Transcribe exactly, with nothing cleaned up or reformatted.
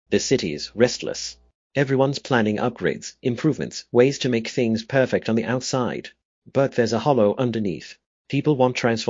The city's restless. Everyone's planning upgrades, improvements, ways to make things perfect on the outside. But there's a hollow underneath. People want transformation.